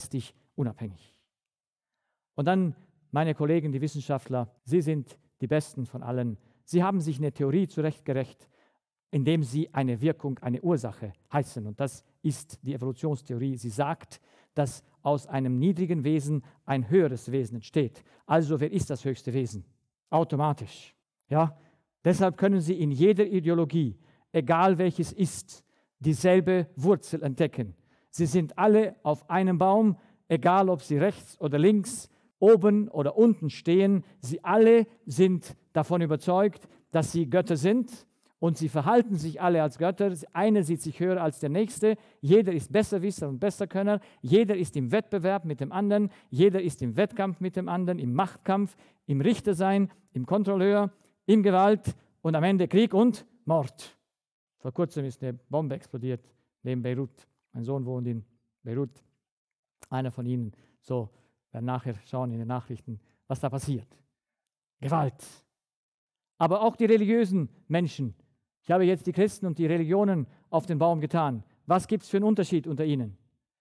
geistig unabhängig. Und dann meine Kollegen, die Wissenschaftler, sie sind die Besten von allen. Sie haben sich eine Theorie zurechtgerechnet, indem sie eine Wirkung, eine Ursache heißen. Und das ist die Evolutionstheorie. Sie sagt, dass aus einem niedrigen Wesen ein höheres Wesen entsteht. Also wer ist das höchste Wesen? Automatisch. Ja? Deshalb können Sie in jeder Ideologie, egal welches ist, dieselbe Wurzel entdecken. Sie sind alle auf einem Baum, egal ob sie rechts oder links, oben oder unten stehen. Sie alle sind davon überzeugt, dass sie Götter sind. Und sie verhalten sich alle als Götter. Einer sieht sich höher als der Nächste. Jeder ist Besserwisser und Besserkönner. Jeder ist im Wettbewerb mit dem anderen. Jeder ist im Wettkampf mit dem anderen, im Machtkampf, im Richtersein, im Kontrolleur, in Gewalt und am Ende Krieg und Mord. Vor kurzem ist eine Bombe explodiert neben Beirut. Mein Sohn wohnt in Beirut. Einer von Ihnen. So, werden nachher schauen in den Nachrichten, was da passiert. Gewalt. Aber auch die religiösen Menschen. Ich habe jetzt die Christen und die Religionen auf den Baum getan. Was gibt es für einen Unterschied unter ihnen?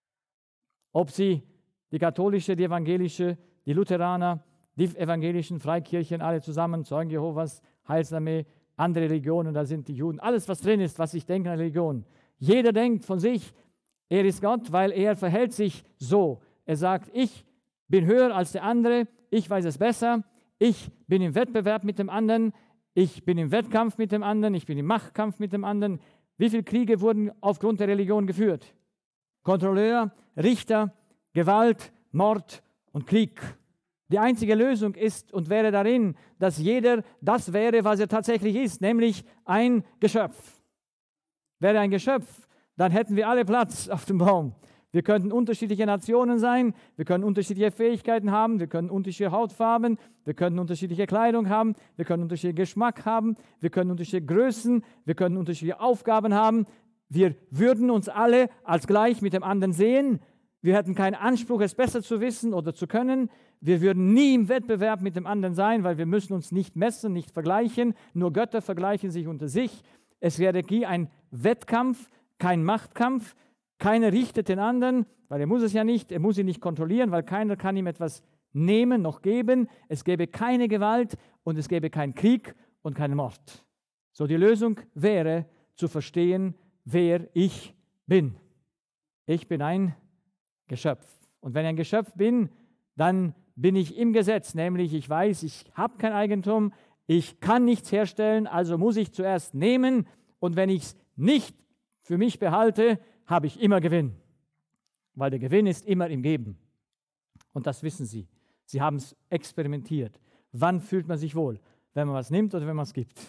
Ob sie die katholische, die evangelische, die Lutheraner, die evangelischen Freikirchen, alle zusammen, Zeugen Jehovas, Heilsarmee, andere Religionen, da sind die Juden, alles was drin ist, was ich denke an Religion. Jeder denkt von sich, er ist Gott, weil er verhält sich so. Er sagt, ich bin höher als der andere, ich weiß es besser, ich bin im Wettbewerb mit dem anderen, ich bin im Wettkampf mit dem anderen, ich bin im Machtkampf mit dem anderen. Wie viele Kriege wurden aufgrund der Religion geführt? Kontrolleur, Richter, Gewalt, Mord und Krieg. Die einzige Lösung ist und wäre darin, dass jeder das wäre, was er tatsächlich ist, nämlich ein Geschöpf. Wäre ein Geschöpf, dann hätten wir alle Platz auf dem Baum. Wir könnten unterschiedliche Nationen sein, wir können unterschiedliche Fähigkeiten haben, wir können unterschiedliche Hautfarben, wir können unterschiedliche Kleidung haben, wir können unterschiedlichen Geschmack haben, wir können unterschiedliche Größen, wir können unterschiedliche Aufgaben haben. Wir würden uns alle als gleich mit dem anderen sehen. Wir hätten keinen Anspruch, es besser zu wissen oder zu können. Wir würden nie im Wettbewerb mit dem anderen sein, weil wir müssen uns nicht messen, nicht vergleichen. Nur Götter vergleichen sich unter sich. Es wäre wie ein Wettkampf, kein Machtkampf. Keiner richtet den anderen, weil er muss es ja nicht, er muss ihn nicht kontrollieren, weil keiner kann ihm etwas nehmen noch geben. Es gäbe keine Gewalt und es gäbe keinen Krieg und keinen Mord. So, die Lösung wäre zu verstehen, wer ich bin. Ich bin ein Geschöpf. Und wenn ich ein Geschöpf bin, dann bin ich im Gesetz, nämlich ich weiß, ich habe kein Eigentum, ich kann nichts herstellen, also muss ich zuerst nehmen und wenn ich es nicht für mich behalte, habe ich immer Gewinn, weil der Gewinn ist immer im Geben. Und das wissen Sie. Sie haben es experimentiert. Wann fühlt man sich wohl? Wenn man was nimmt oder wenn man es gibt?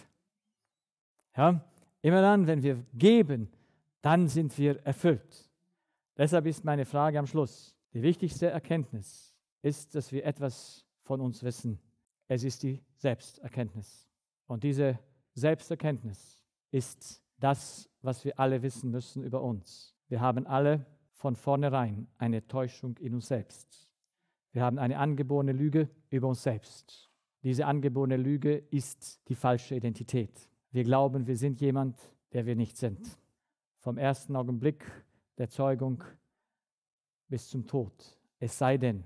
Ja? Immer dann, wenn wir geben, dann sind wir erfüllt. Deshalb ist meine Frage am Schluss. Die wichtigste Erkenntnis ist, dass wir etwas von uns wissen. Es ist die Selbsterkenntnis. Und diese Selbsterkenntnis ist das, was wir alle wissen müssen über uns. Wir haben alle von vornherein eine Täuschung in uns selbst. Wir haben eine angeborene Lüge über uns selbst. Diese angeborene Lüge ist die falsche Identität. Wir glauben, wir sind jemand, der wir nicht sind. Vom ersten Augenblick der Zeugung bis zum Tod. Es sei denn,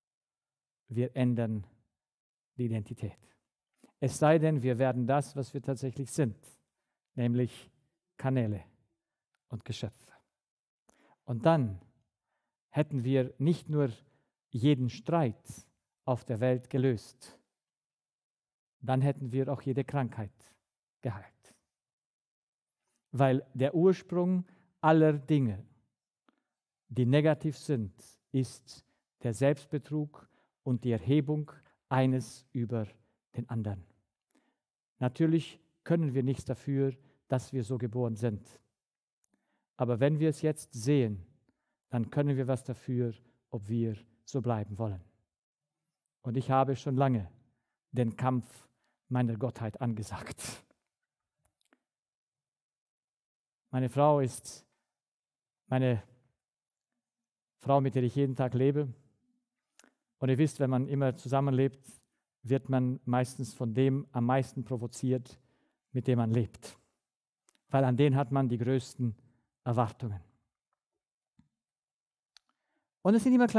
wir ändern die Identität. Es sei denn, wir werden das, was wir tatsächlich sind, nämlich Kanäle und Geschöpfe. Und dann hätten wir nicht nur jeden Streit auf der Welt gelöst, dann hätten wir auch jede Krankheit geheilt. Weil der Ursprung aller Dinge, die negativ sind, ist der Selbstbetrug und die Erhebung eines über den anderen. Natürlich können wir nichts dafür, dass wir so geboren sind. Aber wenn wir es jetzt sehen, dann können wir was dafür, ob wir so bleiben wollen. Und ich habe schon lange den Kampf meiner Gottheit angesagt. Meine Frau ist meine Frau, mit der ich jeden Tag lebe. Und ihr wisst, wenn man immer zusammenlebt, wird man meistens von dem am meisten provoziert, mit dem man lebt. Weil an den hat man die größten Erwartungen. Und es sind immer